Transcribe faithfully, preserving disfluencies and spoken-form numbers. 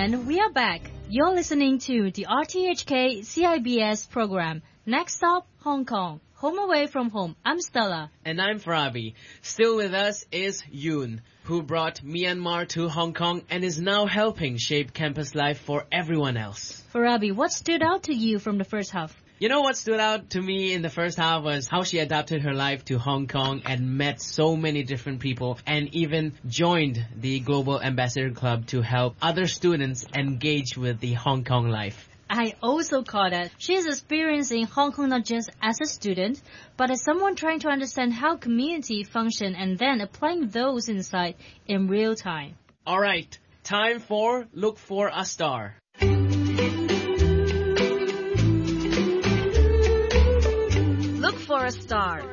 everyone, we are back. You're listening to the R T H K C I B S program. Next stop, Hong Kong. Home away from home. I'm Stella. And I'm Farabi. Still with us is Yoon, who brought Myanmar to Hong Kong and is now helping shape campus life for everyone else. Farabi, what stood out to you from the first half? You know what stood out to me in the first half was how she adapted her life to Hong Kong and met so many different people and even joined the Global Ambassador Club to help other students engage with the Hong Kong life. I also caught that she is experiencing Hong Kong not just as a student, but as someone trying to understand how community function and then applying those insights in real time. All right, time for Look for a Star. Look for a star.